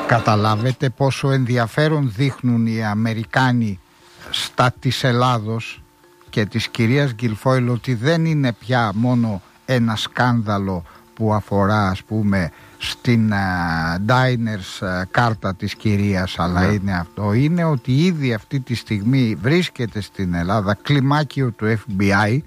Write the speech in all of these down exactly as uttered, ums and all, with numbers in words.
Καταλάβετε πόσο ενδιαφέρον δείχνουν οι Αμερικάνοι στα της Ελλάδος και της κυρίας Γκιλφόιλ, ότι δεν είναι πια μόνο ένα σκάνδαλο που αφορά, ας πούμε, στην uh, diners uh, κάρτα της κυρίας, αλλά yeah. είναι αυτό, είναι ότι ήδη αυτή τη στιγμή βρίσκεται στην Ελλάδα κλιμάκιο του Εφ Μπι Άι,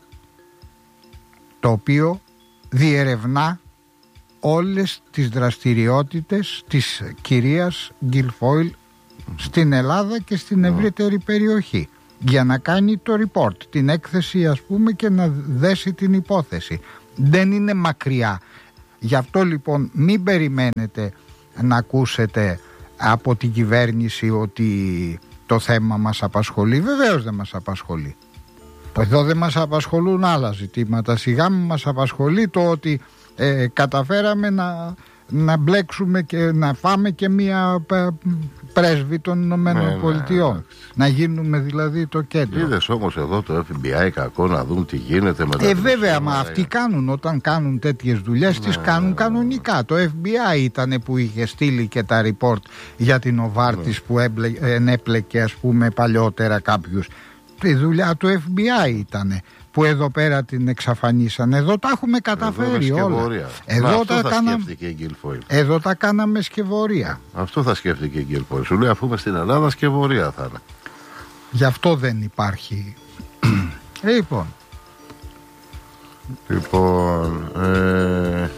το οποίο διερευνά όλες τις δραστηριότητες της κυρίας Γκιλφόιλ στην Ελλάδα και στην ευρύτερη περιοχή, για να κάνει το report, την έκθεση, ας πούμε, και να δέσει την υπόθεση. Δεν είναι μακριά. Γι' αυτό λοιπόν μην περιμένετε να ακούσετε από την κυβέρνηση ότι το θέμα μας απασχολεί. Βεβαίως δεν μας απασχολεί. Εδώ δεν μας απασχολούν άλλα ζητήματα. Σιγά μας απασχολεί το ότι ε, καταφέραμε να, να μπλέξουμε και να φάμε και μία πρέσβη των Ηνωμένων ναι, Πολιτειών. Ναι, να γίνουμε δηλαδή το κέντρο. Είδες όμως εδώ το Εφ Μπι Άι κακό να δουν τι γίνεται με τα. Ε, βέβαια, μα αυτοί κάνουν, όταν κάνουν τέτοιες δουλειές, ναι, τις κάνουν ναι, κανονικά. Το Εφ Μπι Άι ήταν που είχε στείλει και τα report για την Οβάρτης, ναι, που έμπλε, ενέπλεκε, ας πούμε, παλιότερα κάποιους. Η δουλειά του Εφ Μπι Άι ήταν που εδώ πέρα την εξαφανίσαν. Εδώ τα έχουμε καταφέρει εδώ όλα. Εδώ, Μα, τα αυτό κάνα... θα σκέφτηκε η Γκιλφόιλ. Εδώ τα κάναμε σκευωρία. Αυτό θα σκέφτηκε η Γκιλφόιλ. Σου λέει, αφού είμαι στην Ελλάδα, σκευωρία θα είναι. Γι' αυτό δεν υπάρχει. Λοιπόν. Λοιπόν. Ε...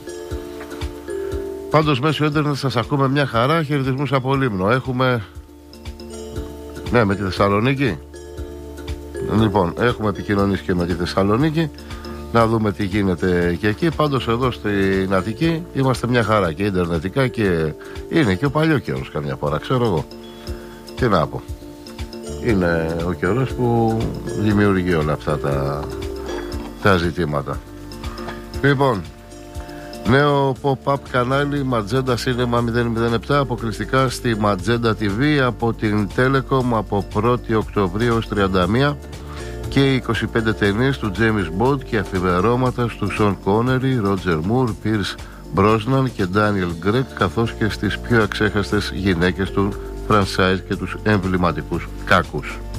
Πάντως μέσω ίντερνετ σας ακούμε μια χαρά. Χαιρετισμούς από Λίμνο. Έχουμε. Ναι, με τη Θεσσαλονίκη. Λοιπόν, έχουμε επικοινωνήσει και με τη Θεσσαλονίκη. Να δούμε τι γίνεται και εκεί. Πάντως εδώ στην Αττική είμαστε μια χαρά και ιντερνετικά, και είναι και ο παλιό καιρός καμιά φορά, ξέρω εγώ. Τι να πω. Είναι ο καιρός που δημιουργεί όλα αυτά τα, τα ζητήματα. Λοιπόν, νέο pop-up κανάλι Magenta Cinema μηδέν μηδέν επτά, αποκλειστικά στη Magenta τι βι από την Telecom από πρώτη Οκτωβρίου ως τριάντα μία, και είκοσι πέντε ταινίες του James Bond και αφιερώματα στους Sean Connery, Roger Moore, Pierce Brosnan και Daniel Craig, καθώς και στις πιο αξέχαστες γυναίκες του franchise και τους εμβληματικούς κάκους.